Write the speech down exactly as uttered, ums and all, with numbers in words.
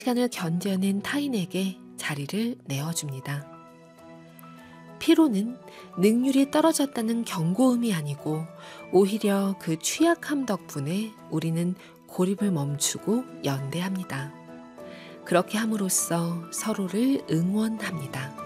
시간을 견뎌낸 타인에게 자리를 내어줍니다. 피로는 능률이 떨어졌다는 경고음이 아니고 오히려 그 취약함 덕분에 우리는 고립을 멈추고 연대합니다. 그렇게 함으로써 서로를 응원합니다.